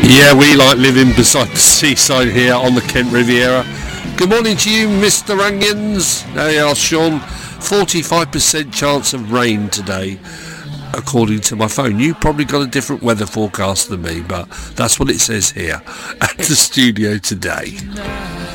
Yeah, we like living beside the seaside here on the Kent Riviera. Good morning to you, Mr. Onions. There you are, Sean. 45% chance of rain today, according to my phone. You probably got a different weather forecast than me, but that's what it says here at the studio today.